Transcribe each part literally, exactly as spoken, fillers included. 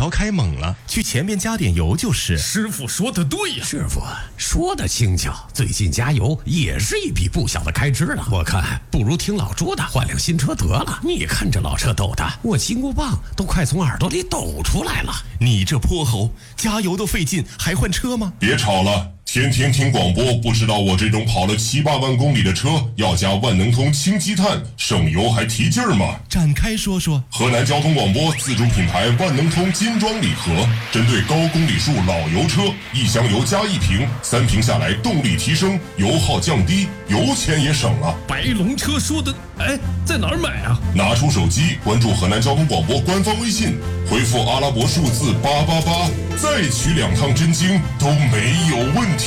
条开猛了，去前面加点油就是。 师傅说的对呀， 师傅说的轻巧，最近加油也是一笔不小的开支了。我看不如听老朱的，换辆新车得了。你看这老车抖的，我金箍棒都快从耳朵里抖出来了。 你这泼猴，加油都费劲，还换车吗？ 别吵了。天天听广播，不知道我这种跑了七八万公里的车要加万能通氢积碳，省油还提劲儿吗？ 展开说说。 河南交通广播自主品牌万能通金装礼盒，针对高公里数老油车，一箱油加一瓶，三瓶下来动力提升，油耗降低，油钱也省了。 白龙车说的，哎，在哪儿买啊？ 拿出手机，关注河南交通广播官方微信，回复阿拉伯数字八八八，再取两趟真经都没有问题。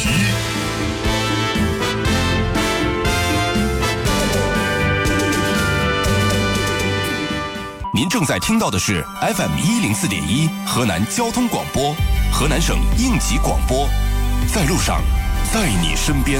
您正在听到的是 F M 一零四点一河南交通广播，河南省应急广播，在路上，在你身边。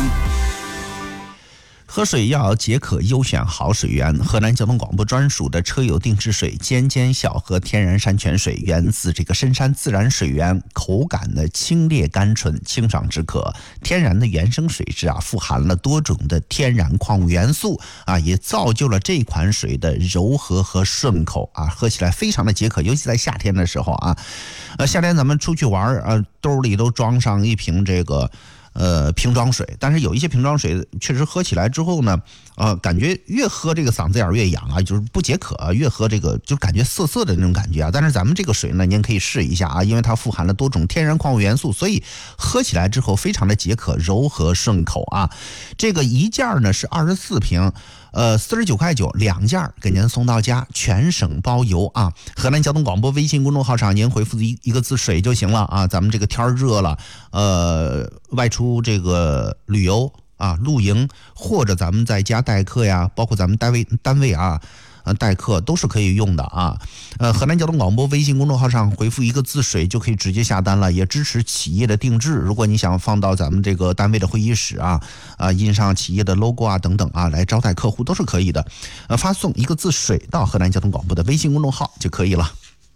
喝水要解渴，优选好水源。河南交通广播专属的车友定制水尖尖小河天然山泉水，源自这个深山自然水源，口感呢清冽甘醇，清爽止渴。天然的原生水质啊，富含了多种的天然矿物元素啊，也造就了这款水的柔和和顺口啊，喝起来非常的解渴，尤其在夏天的时候啊，呃，夏天咱们出去玩啊，兜里都装上一瓶这个。呃，瓶装水，但是有一些瓶装水确实喝起来之后呢，呃，感觉越喝这个嗓子眼越痒啊，就是不解渴，越喝这个就感觉涩涩的那种感觉啊。但是咱们这个水呢，您可以试一下啊，因为它富含了多种天然矿物元素，所以喝起来之后非常的解渴、柔和顺口啊。这个一件呢是二十四瓶。呃，四十九块九两件给您送到家，全省包邮啊！河南交通广播微信公众号上，您回复一一个字“水”就行了啊！咱们这个天热了，呃，外出这个旅游啊、露营，或者咱们在家代课呀，包括咱们单位单位啊。呃，代课都是可以用的啊。呃，河南交通广播微信公众号上回复一个字“水”就可以直接下单了，也支持企业的定制。如果你想放到咱们这个单位的会议室啊，啊、呃，印上企业的 logo 啊等等啊，来招待客户都是可以的。呃，发送一个字“水”到河南交通广播的微信公众号就可以了。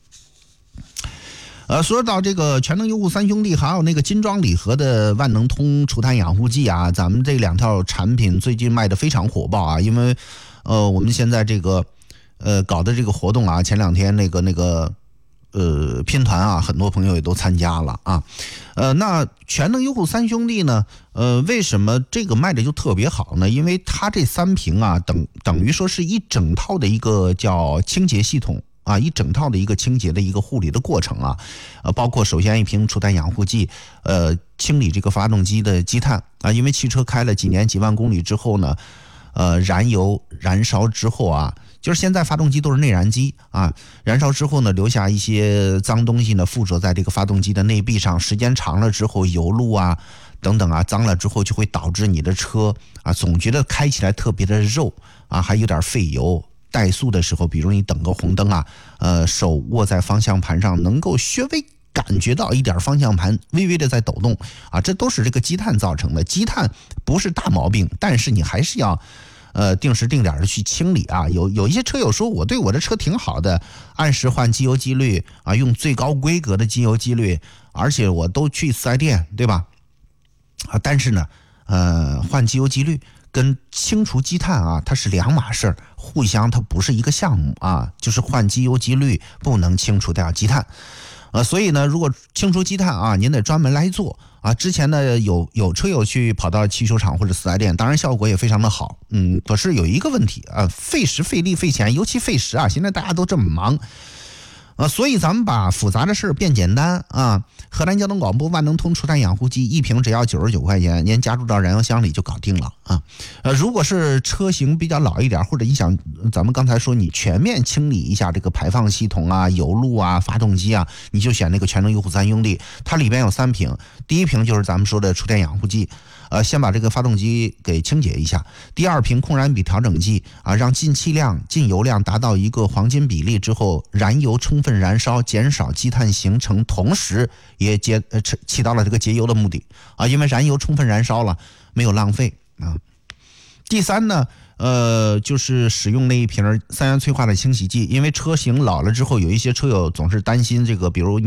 呃，说到这个全能优护三兄弟，还有那个金装礼盒的万能通除碳养护剂啊，咱们这两套产品最近卖的非常火爆啊，因为呃，我们现在这个。呃，搞的这个活动啊，前两天那个那个呃拼团啊，很多朋友也都参加了啊。呃，那全能优护三兄弟呢，呃，为什么这个卖的就特别好呢？因为它这三瓶啊，等等于说是一整套的一个叫清洁系统啊，一整套的一个清洁的一个护理的过程啊，呃，包括首先一瓶除碳养护剂，呃，清理这个发动机的积碳啊，因为汽车开了几年几万公里之后呢，呃，燃油燃烧之后啊。就是现在发动机都是内燃机啊，燃烧之后呢，留下一些脏东西呢，附着在这个发动机的内壁上，时间长了之后，油路啊等等啊，脏了之后就会导致你的车啊，总觉得开起来特别的肉啊，还有点费油。怠速的时候，比如你等个红灯啊，呃，手握在方向盘上，能够稍微感觉到一点方向盘微微的在抖动啊，这都是这个积碳造成的。积碳不是大毛病，但是你还是要。呃，定时定点的去清理啊，有有一些车友说我对我的车挺好的，按时换机油机滤啊，用最高规格的机油机滤，而且我都去四 S 店，对吧？啊，但是呢，呃，换机油机滤跟清除积碳啊，它是两码事儿，互相它不是一个项目啊，就是换机油机滤不能清除掉积碳。呃，所以呢，如果清除积碳啊，您得专门来做啊。之前呢，有有车友去跑到汽修厂或者四 S 店，当然效果也非常的好，嗯，可是有一个问题啊，费时费力费钱，尤其费时啊。现在大家都这么忙，啊，所以咱们把复杂的事变简单啊。河南交通广播万能通除碳养护剂一瓶只要九十九块钱，您加入到燃油箱里就搞定了啊。呃，如果是车型比较老一点，或者你想咱们刚才说你全面清理一下这个排放系统啊、油路啊、发动机啊，你就选那个全能优护三兄弟，它里边有三瓶，第一瓶就是咱们说的除碳养护剂。呃，先把这个发动机给清洁一下。第二瓶控燃比调整剂啊，让进气量、进油量达到一个黄金比例之后，燃油充分燃烧，减少积碳形成，同时也节呃起到了这个节油的目的啊，因为燃油充分燃烧了，没有浪费啊。第三呢，呃，就是使用那一瓶三元催化的清洗剂，因为车型老了之后，有一些车友总是担心这个，比如